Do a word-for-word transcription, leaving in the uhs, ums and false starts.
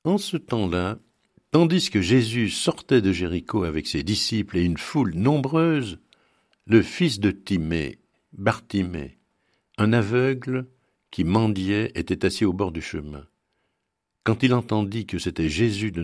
En ce temps-là, tandis que Jésus sortait de Jéricho avec ses disciples et une foule nombreuse, le fils de Timée, Bartimée, un aveugle qui mendiait, était assis au bord du chemin. Quand il entendit que c'était Jésus de